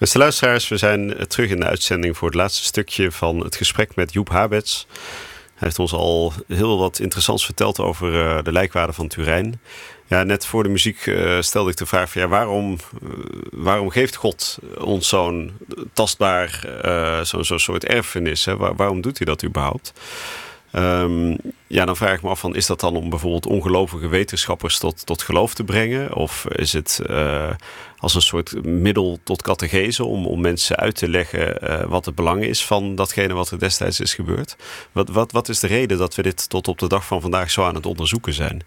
Beste luisteraars, we zijn terug in de uitzending voor het laatste stukje van het gesprek met Joep Habets. Hij heeft ons al heel wat interessants verteld over de lijkwaarden van Turijn. Ja, net voor de muziek stelde ik de vraag van, waarom geeft God ons zo'n tastbaar, zo'n soort erfenis? Hè? Waarom doet hij dat überhaupt? Dan vraag ik me af van, is dat dan om bijvoorbeeld ongelovige wetenschappers tot geloof te brengen? Of is het als een soort middel tot catechese om mensen uit te leggen wat het belang is van datgene wat er destijds is gebeurd? Wat is de reden dat we dit tot op de dag van vandaag zo aan het onderzoeken zijn?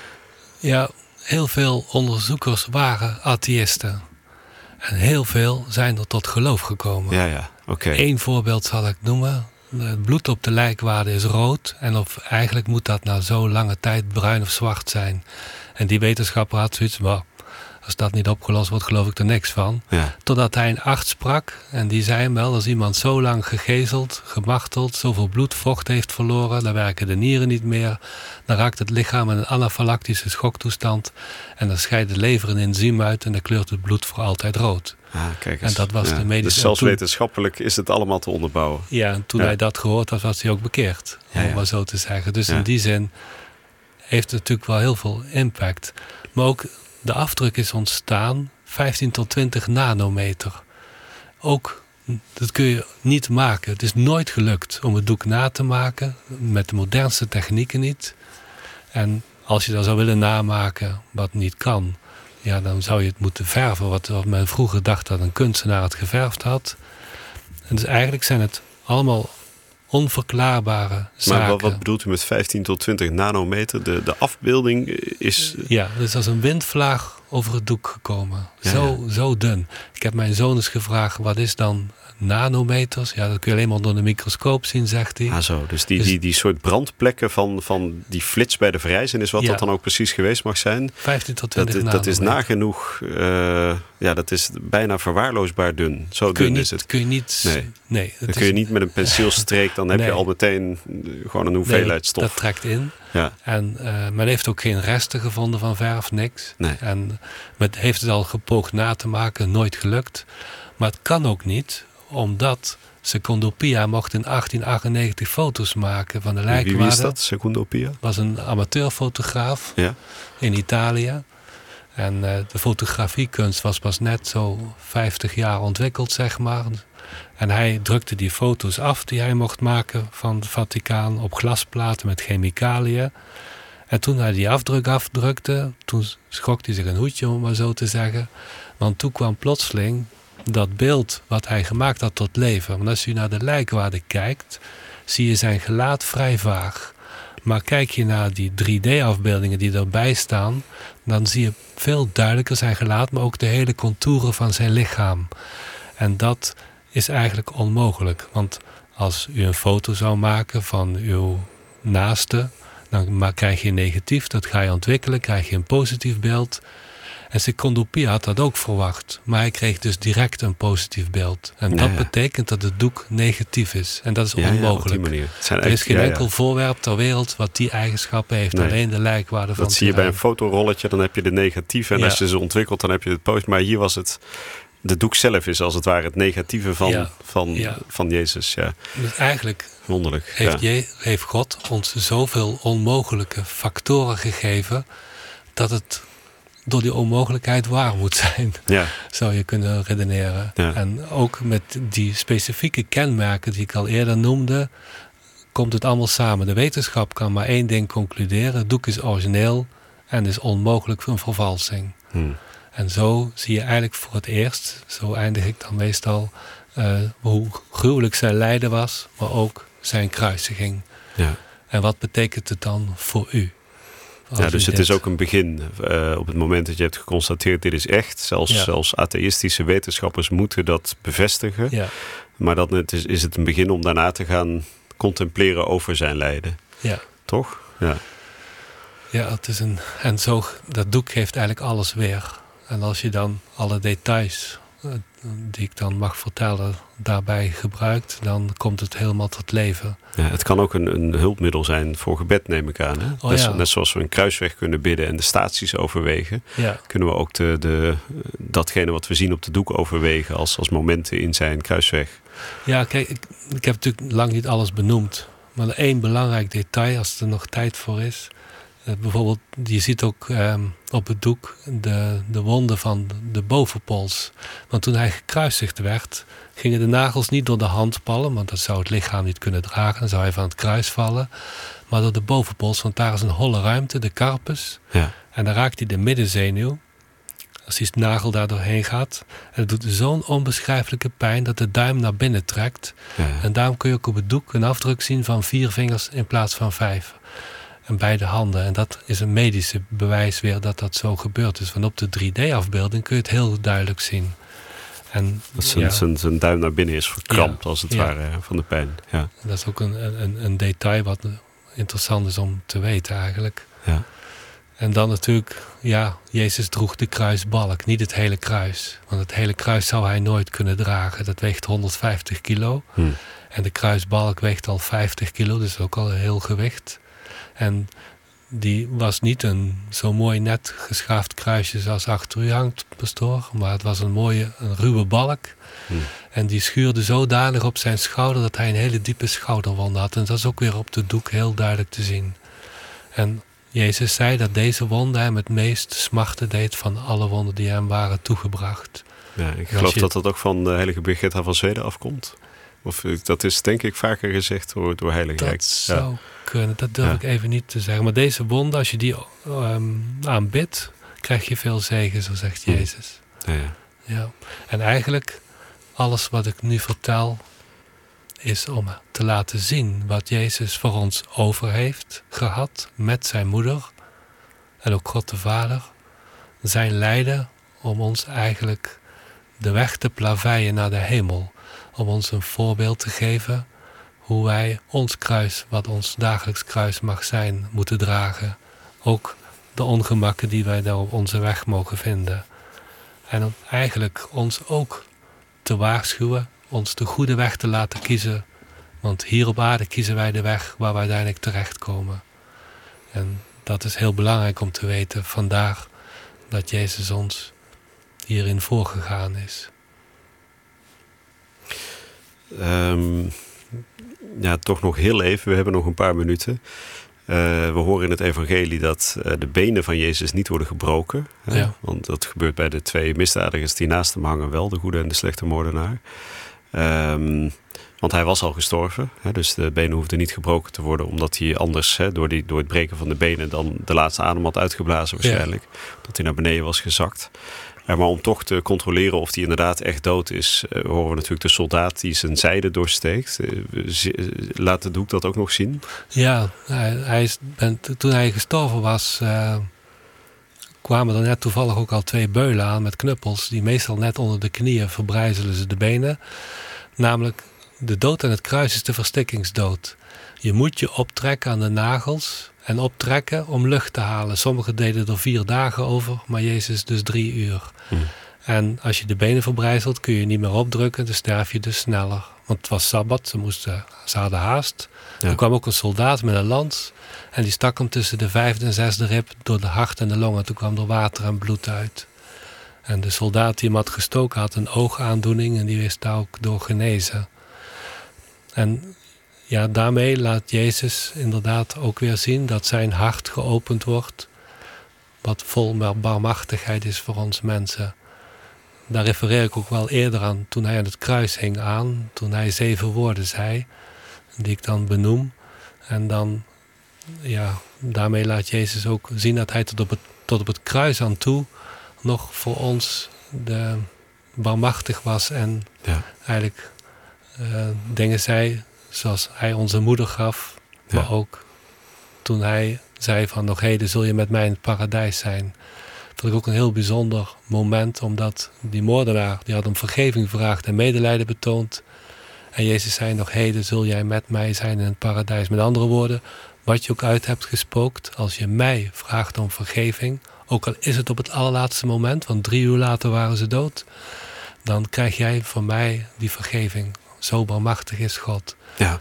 Ja, heel veel onderzoekers waren atheïsten. En heel veel zijn er tot geloof gekomen. Ja, oké. Eén voorbeeld zal ik noemen. Het bloed op de lijkwaarde is rood. En eigenlijk moet dat na zo'n lange tijd bruin of zwart zijn. En die wetenschapper had zoiets van, als dat niet opgelost wordt, geloof ik er niks van. Ja. Totdat hij een arts sprak. En die zei hem wel, als iemand zo lang gegezeld, gemarteld, zoveel bloedvocht heeft verloren, dan werken de nieren niet meer. Dan raakt het lichaam in een anafylactische schoktoestand. En dan scheidt de lever een enzym uit en dan kleurt het bloed voor altijd rood. Kijk eens. En dat was de medische... Dus zelfs wetenschappelijk is het allemaal te onderbouwen. Ja, en toen hij dat gehoord had, was hij ook bekeerd. Om maar zo te zeggen. Dus in die zin heeft het natuurlijk wel heel veel impact. Maar ook de afdruk is ontstaan 15 tot 20 nanometer. Ook, dat kun je niet maken. Het is nooit gelukt om het doek na te maken. Met de modernste technieken niet. En als je dat zou willen namaken, wat niet kan, ja, dan zou je het moeten verven. Wat men vroeger dacht dat een kunstenaar het geverfd had. En dus eigenlijk zijn het allemaal onverklaarbare zaken. Maar wat bedoelt u met 15 tot 20 nanometer? De afbeelding is... Ja, dus als een windvlaag over het doek gekomen. Zo dun. Ik heb mijn zoon eens gevraagd, wat is dan nanometers? Ja, dat kun je alleen maar onder de microscoop zien, zegt hij. Dus die soort brandplekken van die flits bij de verrijzen is wat dat dan ook precies geweest mag zijn. 15 tot 20 nanometer. Dat is nagenoeg... dat is bijna verwaarloosbaar dun. Zo dun is het. Kun je niet... Nee. Dan kun je niet met een penseelstreek, dan heb je al meteen gewoon een hoeveelheid stof. Dat trekt in. Ja. En men heeft ook geen resten gevonden van verf, niks. Nee. En men heeft het al gepoogd na te maken, nooit gelukt. Maar het kan ook niet, omdat Secundopia mocht in 1898 foto's maken van de lijkwaarde. Wie is dat, Secundopia? Was een amateurfotograaf in Italië. En de fotografiekunst was pas net zo 50 jaar ontwikkeld, zeg maar. En hij drukte die foto's af die hij mocht maken van het Vaticaan op glasplaten met chemicaliën. En toen hij die afdruk afdrukte, toen schrok hij zich een hoedje, om maar zo te zeggen. Want toen kwam plotseling dat beeld wat hij gemaakt had tot leven. Want als je naar de lijkwaarde kijkt, zie je zijn gelaat vrij vaag. Maar kijk je naar die 3D-afbeeldingen die erbij staan, dan zie je veel duidelijker zijn gelaat, maar ook de hele contouren van zijn lichaam. En dat is eigenlijk onmogelijk. Want als u een foto zou maken van uw naaste, dan krijg je een negatief, dat ga je ontwikkelen, krijg je een positief beeld. En Secundopia had dat ook verwacht. Maar hij kreeg dus direct een positief beeld. En dat betekent dat het doek negatief is. En dat is onmogelijk. Er is geen enkel voorwerp ter wereld wat die eigenschappen heeft. Nee. Alleen de lijkwaarde van dat zie je bij een fotorolletje, dan heb je de negatieve. En als je ze ontwikkelt, dan heb je het positief. Maar hier was het... De doek zelf is als het ware het negatieve van Jezus. Ja. Dus eigenlijk wonderlijk. Heeft God ons zoveel onmogelijke factoren gegeven, dat het door die onmogelijkheid waar moet zijn. Ja. Zou je kunnen redeneren. Ja. En ook met die specifieke kenmerken die ik al eerder noemde, komt het allemaal samen. De wetenschap kan maar één ding concluderen. Het doek is origineel en is onmogelijk voor een vervalsing. En zo zie je eigenlijk voor het eerst, zo eindig ik dan meestal, hoe gruwelijk zijn lijden was, maar ook zijn kruisiging. Ja. En wat betekent het dan voor u? Dus het is ook een begin. Op het moment dat je hebt geconstateerd, dit is echt. Zelfs atheïstische wetenschappers moeten dat bevestigen. Ja. Maar dan is het een begin om daarna te gaan contempleren over zijn lijden. Ja. Toch? Ja. Ja, het is dat doek geeft eigenlijk alles weer. En als je dan alle details die ik dan mag vertellen, daarbij gebruikt, dan komt het helemaal tot leven. Ja, het kan ook een hulpmiddel zijn voor gebed, neem ik aan. Hè? Net zoals we een kruisweg kunnen bidden en de staties overwegen, kunnen we ook datgene wat we zien op de doek overwegen als momenten in zijn kruisweg. Ja, kijk, ik heb natuurlijk lang niet alles benoemd. Maar één belangrijk detail, als er nog tijd voor is. Bijvoorbeeld, je ziet ook op het doek de wonden van de bovenpols. Want toen hij gekruisigd werd, gingen de nagels niet door de handpalm, want dat zou het lichaam niet kunnen dragen. Dan zou hij van het kruis vallen. Maar door de bovenpols, want daar is een holle ruimte, de carpus. Ja. En dan raakt hij de middenzenuw. Als die nagel daar doorheen gaat. En het doet zo'n onbeschrijfelijke pijn dat de duim naar binnen trekt. Ja. En daarom kun je ook op het doek een afdruk zien van 4 vingers in plaats van 5. En beide handen. En dat is een medische bewijs weer dat zo gebeurd is. Want op de 3D-afbeelding kun je het heel duidelijk zien. En, dat zijn duim naar binnen is verkrampt als het ware van de pijn. Ja. Dat is ook een detail wat interessant is om te weten eigenlijk. Ja. En dan natuurlijk, Jezus droeg de kruisbalk, niet het hele kruis. Want het hele kruis zou hij nooit kunnen dragen. Dat weegt 150 kilo. En de kruisbalk weegt al 50 kilo, dus ook al een heel gewicht. En die was niet een zo mooi net geschaafd kruisje zoals achter u hangt, pastoor. Maar het was een ruwe balk. En die schuurde zodanig op zijn schouder dat hij een hele diepe schouderwond had. En dat is ook weer op de doek heel duidelijk te zien. En Jezus zei dat deze wonde hem het meest smarten deed van alle wonden die hem waren toegebracht. Ja, ik geloof dat dat ook van de heilige Birgitta van Zweden afkomt. Of dat is denk ik vaker gezegd door heilige Rijk. Dat zou kunnen, dat durf ik even niet te zeggen. Maar deze wonde, als je die aanbidt, krijg je veel zegen, zo zegt Jezus. Ja. En eigenlijk, alles wat ik nu vertel, is om te laten zien wat Jezus voor ons over heeft gehad met zijn moeder en ook God de Vader. Zijn lijden om ons eigenlijk de weg te plaveien naar de hemel. Om ons een voorbeeld te geven hoe wij ons kruis, wat ons dagelijks kruis mag zijn, moeten dragen. Ook de ongemakken die wij daar op onze weg mogen vinden. En om eigenlijk ons ook te waarschuwen, ons de goede weg te laten kiezen. Want hier op aarde kiezen wij de weg waar we uiteindelijk terechtkomen. En dat is heel belangrijk om te weten. Vandaar dat Jezus ons hierin voorgegaan is. Toch nog heel even. We hebben nog een paar minuten. We horen in het evangelie dat de benen van Jezus niet worden gebroken. Ja. Want dat gebeurt bij de 2 misdadigers die naast hem hangen wel. De goede en de slechte moordenaar. Want hij was al gestorven. Dus de benen hoefden niet gebroken te worden. Omdat hij anders door het breken van de benen dan de laatste adem had uitgeblazen waarschijnlijk. Ja. Dat hij naar beneden was gezakt. Maar om toch te controleren of hij inderdaad echt dood is, horen we natuurlijk de soldaat die zijn zijde doorsteekt. Laat de doek dat ook nog zien? Ja, toen hij gestorven was, kwamen er net toevallig ook al 2 beulen aan met knuppels. Die meestal net onder de knieën verbrijzelen ze de benen. Namelijk, de dood aan het kruis is de verstikkingsdood. Je moet je optrekken aan de nagels en optrekken om lucht te halen. Sommigen deden er 4 dagen over, maar Jezus dus 3 uur. En als je de benen verbrijzelt, kun je niet meer opdrukken, dan sterf je dus sneller. Want het was Sabbat, ze hadden haast. Ja. Er kwam ook een soldaat met een lans en die stak hem tussen de 5e en 6e rib door de hart en de longen. Toen kwam er water en bloed uit. En de soldaat die hem had gestoken had een oogaandoening en die is daar ook door genezen. En daarmee laat Jezus inderdaad ook weer zien dat zijn hart geopend wordt. Wat vol barmhartigheid is voor ons mensen. Daar refereer ik ook wel eerder aan toen hij aan het kruis hing aan. Toen hij 7 woorden zei, die ik dan benoem. En dan, daarmee laat Jezus ook zien dat hij tot op het kruis aan toe nog voor ons barmhartig was. En eigenlijk dingen zei zoals hij onze moeder gaf. Maar ook toen hij zei van nog heden zul je met mij in het paradijs zijn. Dat vond ik ook een heel bijzonder moment. Omdat die moordenaar, die had om vergeving gevraagd en medelijden betoond. En Jezus zei nog heden zul jij met mij zijn in het paradijs. Met andere woorden, wat je ook uit hebt gespookt. Als je mij vraagt om vergeving. Ook al is het op het allerlaatste moment. Want 3 uur later waren ze dood. dan krijg jij van mij die vergeving. Zo barmachtig is God. Ja.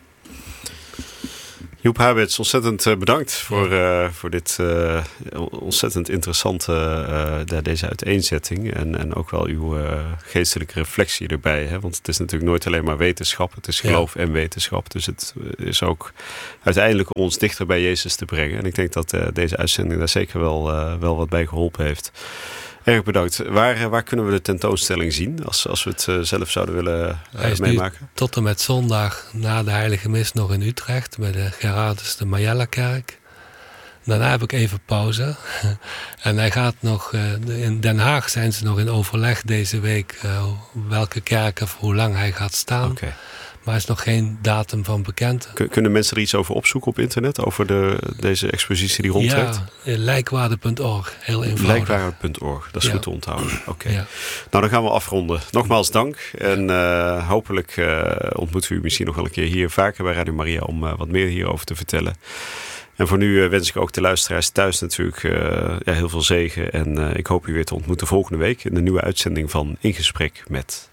Joep Habets, ontzettend bedankt voor dit ontzettend interessante deze uiteenzetting. En ook wel uw geestelijke reflectie erbij. Hè? Want het is natuurlijk nooit alleen maar wetenschap. Het is geloof en wetenschap. Dus het is ook uiteindelijk om ons dichter bij Jezus te brengen. En ik denk dat deze uitzending daar zeker wel wat bij geholpen heeft. Erg bedankt. Waar kunnen we de tentoonstelling zien als we het zelf zouden willen meemaken? Tot en met zondag na de Heilige Mis nog in Utrecht bij de Gerardus de Majella-kerk. Daarna heb ik even pauze. En hij gaat nog, in Den Haag zijn ze nog in overleg deze week welke kerken voor hoe lang hij gaat staan. Okay. Maar er is nog geen datum van bekend. Kunnen mensen er iets over opzoeken op internet? Over deze expositie die rondtrekt? Ja, lijkwade.org. Heel eenvoudig. Lijkwade.org, dat is goed te onthouden. Oké. Ja. Nou, dan gaan we afronden. Nogmaals dank. En hopelijk ontmoeten we u misschien nog wel een keer hier vaker bij Radio Maria om wat meer hierover te vertellen. En voor nu wens ik ook de luisteraars thuis natuurlijk heel veel zegen. En ik hoop u weer te ontmoeten volgende week in de nieuwe uitzending van In Gesprek met...